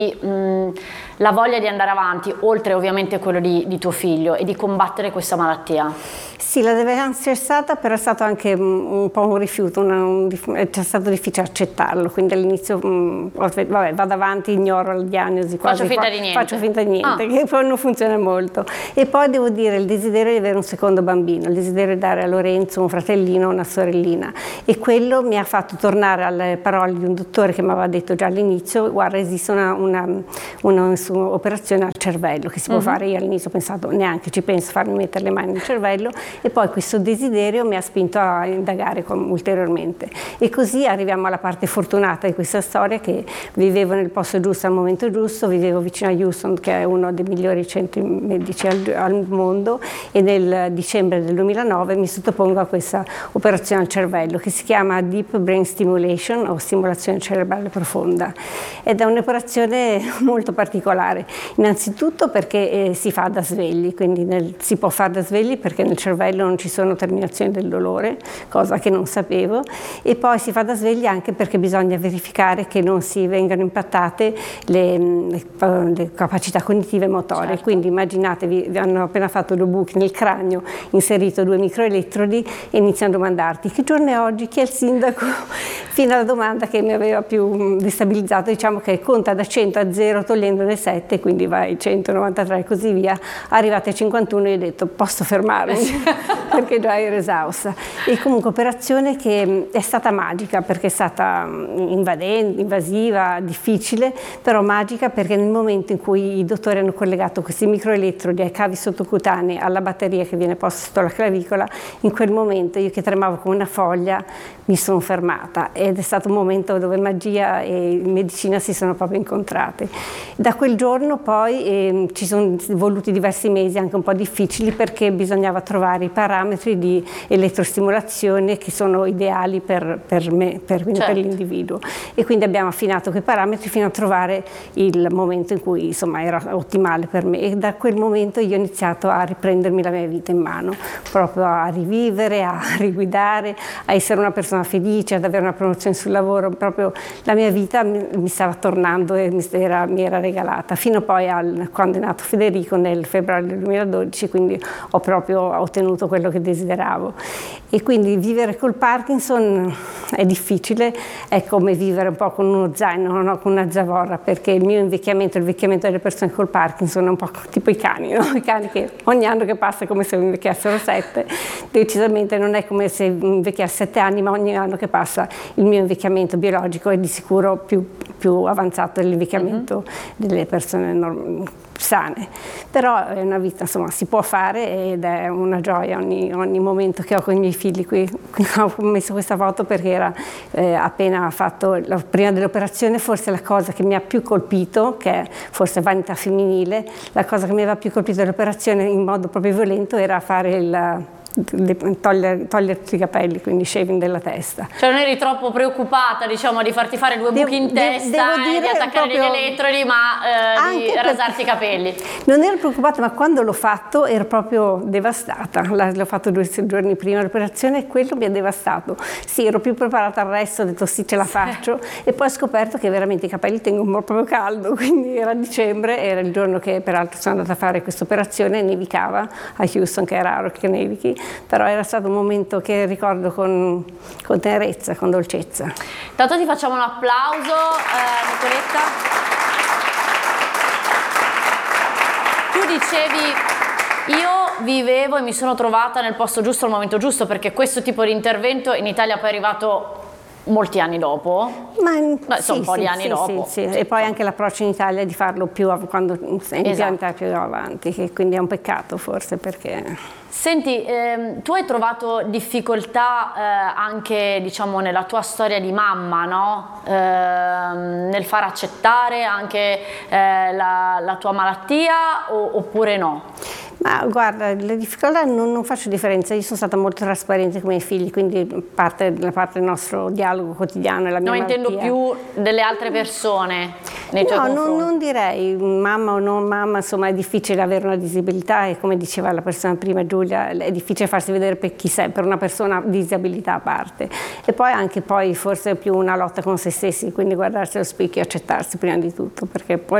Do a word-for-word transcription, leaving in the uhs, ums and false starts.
Mh, la voglia di andare avanti, oltre ovviamente quello di, di tuo figlio, e di combattere questa malattia? Sì, la deve essere stata, però è stato anche un po' un rifiuto, una, un, è stato difficile accettarlo, quindi all'inizio mh, vabbè, vado avanti, ignoro la diagnosi, quasi, faccio finta di niente, faccio finta di niente, ah. che poi non funziona molto. E poi devo dire il desiderio di avere un secondo bambino, il desiderio di dare a Lorenzo un fratellino, una sorellina, e quello mi ha fatto tornare alle parole di un dottore che mi aveva detto già all'inizio: guarda, esiste una, una, una, una operazione al cervello che si può uh-huh. fare. Io all'inizio ho pensato, neanche ci penso a farmi mettere le mani nel cervello, e poi questo desiderio mi ha spinto a indagare con, ulteriormente, e così arriviamo alla parte fortunata di questa storia, che vivevo nel posto giusto al momento giusto, vivevo vicino a Houston, che è uno dei migliori centri medici al, al mondo, e nel dicembre del duemilanove mi sottopongo a questa operazione al cervello che si chiama Deep Brain Stimulation, o stimolazione cerebrale profonda, ed è un'operazione molto particolare, innanzitutto perché eh, si fa da svegli, quindi nel, si può fare da svegli perché nel cervello non ci sono terminazioni del dolore, cosa che non sapevo, e poi si fa da svegli anche perché bisogna verificare che non si vengano impattate le, le, le capacità cognitive e motorie. Certo. Quindi immaginatevi, vi hanno appena fatto due buchi nel cranio, inserito due microelettrodi e iniziano a domandarti che giorno è oggi, chi è il sindaco, fino alla domanda che mi aveva più destabilizzato, diciamo, che conta da cento a zero togliendone sette, quindi vai centonovantatré e così via, arrivate a cinquantuno e ho detto posso fermarmi perché già ero esausta. E comunque operazione che è stata magica, perché è stata invadente, invasiva, difficile, però magica, perché nel momento in cui i dottori hanno collegato questi microelettrodi ai cavi sottocutanei alla batteria che viene posta sotto la clavicola, in quel momento io, che tremavo come una foglia, mi sono fermata, ed è stato un momento dove magia e medicina si sono proprio incontrate. Da quel giorno poi eh, ci sono voluti diversi mesi anche un po' difficili, perché bisognava trovare i parametri di elettrostimolazione che sono ideali per, per me, per, certo. per l'individuo, e quindi abbiamo affinato quei parametri fino a trovare il momento in cui insomma era ottimale per me, e da quel momento io ho iniziato a riprendermi la mia vita in mano, proprio a rivivere, a riguidare, a essere una persona felice, ad avere una promozione sul lavoro. Proprio la mia vita mi, mi stava tornando e mi era, mi era regalata, fino poi al, quando è nato Federico nel febbraio del duemiladodici, quindi ho proprio ottenuto quello che desideravo. E quindi vivere col Parkinson è difficile, è come vivere un po' con uno zaino, no? Con una zavorra, perché il mio invecchiamento, il invecchiamento delle persone col Parkinson è un po' tipo i cani, no? I cani che ogni anno che passa è come se invecchiassero sette, decisamente non è come se invecchiasse sette anni, ma ogni anno che passa il mio invecchiamento biologico è di sicuro più, più avanzato dell'invecchiamento uh-huh. delle persone normali, sane. Però è una vita, insomma, si può fare, ed è una gioia ogni, ogni momento che ho con i miei figli. Qui, qui ho messo questa foto perché era eh, appena fatto, la, prima dell'operazione, forse la cosa che mi ha più colpito, che è forse vanità femminile, la cosa che mi aveva più colpito dell'operazione in modo proprio violento era fare il Togliere, togliere tutti i capelli, quindi shaving della testa. Cioè non eri troppo preoccupata, diciamo, di farti fare due buchi in testa e di attaccare gli elettrodi, ma eh, di rasarti i capelli? Non ero preoccupata, ma quando l'ho fatto ero proprio devastata. L'ho fatto due giorni prima dell'operazione e quello mi ha devastato. Sì, ero più preparata al resto, ho detto sì, ce la faccio, e poi ho scoperto che veramente i capelli tengono proprio caldo, quindi era dicembre, era il giorno che peraltro sono andata a fare questa operazione, nevicava a Houston, che è raro che nevichi, però era stato un momento che ricordo con, con tenerezza, con dolcezza. Tanto ti facciamo un applauso, eh, Nicoletta. Tu dicevi, io vivevo e mi sono trovata nel posto giusto al momento giusto, perché questo tipo di intervento in Italia poi è arrivato molti anni dopo, ma Beh, sì, sono un po' sì, di anni sì, dopo. Sì, sì. E poi anche l'approccio in Italia è di farlo più quando sei in pianta più avanti, che quindi è un peccato forse, perché... Senti, ehm, tu hai trovato difficoltà eh, anche, diciamo, nella tua storia di mamma, no? Ehm, nel far accettare anche eh, la, la tua malattia, o, oppure no? Ma guarda, le difficoltà non, non faccio differenza, io sono stata molto trasparente con i miei figli, quindi parte, la parte del nostro dialogo quotidiano è la mia No, malattia. intendo più delle altre persone nei tuoi No, confronti. non, non direi, mamma o non mamma, insomma è difficile avere una disabilità e come diceva la persona prima, Giulia, è difficile farsi vedere per chi sei, per una persona di disabilità a parte. E poi anche poi forse più una lotta con se stessi, quindi guardarsi allo specchio e accettarsi prima di tutto, perché poi